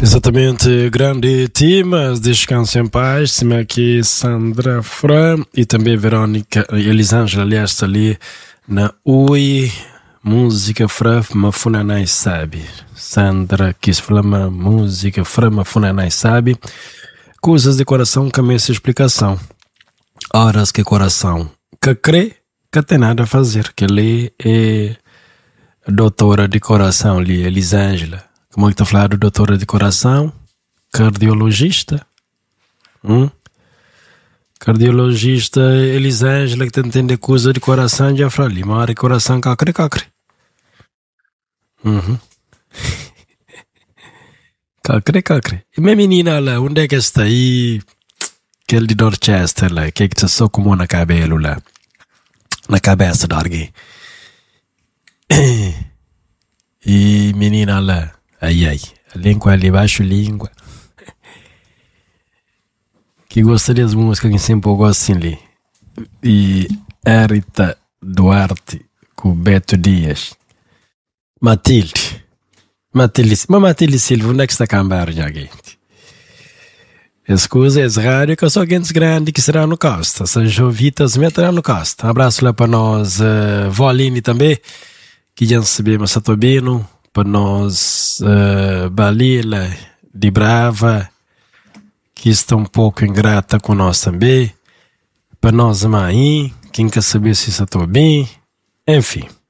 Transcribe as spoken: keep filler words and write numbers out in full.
Exatamente, grande temas, descanso em paz. Cima aqui Sandra Fran e também Verônica Elisângela, aliás, está ali na Ui. Música Fran, Mafunanai sabe. Sandra quis falar música Fran, Mafunanai sabe. Coisas de coração que essa explicação. Horas que coração que crê que tem nada a fazer. Que ali é doutora de coração ali, Elisângela. Como é que está falando, doutora de coração? Cardiologista? Hum? Cardiologista Elisângela, que tem entender coisa de coração, já falou ali. Uma hora de coração, cacre, cacre. Uhum. Cacre, cacre. E minha menina lá, onde é que está aí? Aquele de Dorchester lá, que é que está só como na cabelo lá? Na cabeça de alguém. E menina lá. Ai, ai, a língua ali baixo, língua. Que gostaria das músicas que sempre eu gosto assim ali. E Rita Duarte com Beto Dias. Matilde. Matilde, mas Matilde Silva, onde é que está a cambar já, gente? Escusa, é rádio que eu sou gente grande que será no Costa. São Jovitas, me terá no Costa. Um abraço lá para nós, uh, Voline também, que já recebemos Satobino. Para nós, uh, Balila, de Brava, que está um pouco ingrata com nós também. Para nós, Maim, quem quer saber se está tudo bem. Enfim.